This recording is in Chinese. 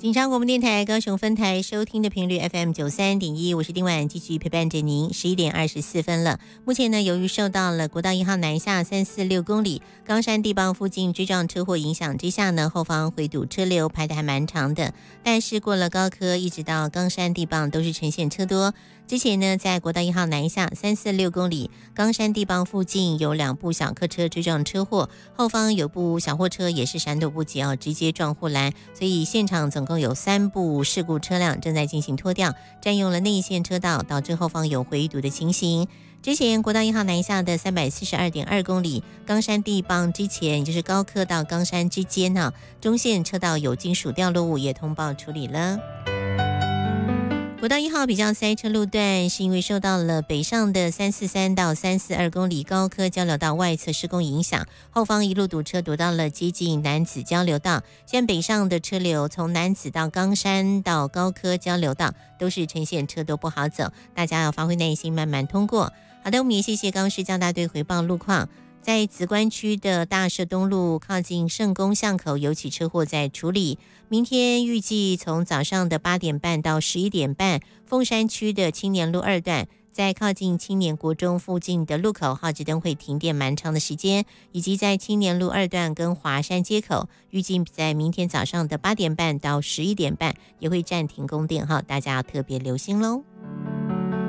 警察广播电台高雄分台收听的频率 FM93.1，我是丁婉，继续陪伴着您。11:24了。目前呢，由于受到了国道1号南下346公里冈山地磅附近追撞车祸影响之下呢，后方回堵车流排得还蛮长的。但是过了高科一直到冈山地磅都是呈现车多。之前呢，在国道1号南下346公里冈山地磅附近有2部小客车追撞车祸，后方有部小货车也是闪躲不及直接撞护栏，所以现场总共有3部事故车辆正在进行拖吊，占用了内线车道，导致后方有回堵的情形。之前国道1号南下的342.2公里冈山地磅之前，也就是高科到冈山之间中线车道有金属掉落物也通报处理了。国道1号比较塞车路段，是因为受到了北上的343到342公里高科交流道外侧施工影响，后方一路堵车堵到了接近楠梓交流道。现在北上的车流从楠梓到冈山到高科交流道都是呈现车都不好走，大家要发挥耐心慢慢通过。好的，我们也谢谢高市交大队回报路况。在梓官区的大社东路靠近圣公巷口有起车祸在处理，明天预计从早上的8点半到11点半，凤山区的青年路2段在靠近青年国中附近的路口号志灯会停电蛮长的时间，以及在青年路2段跟华山街口预计在明天早上的8点半到11点半也会暂停供电，大家要特别留心咯。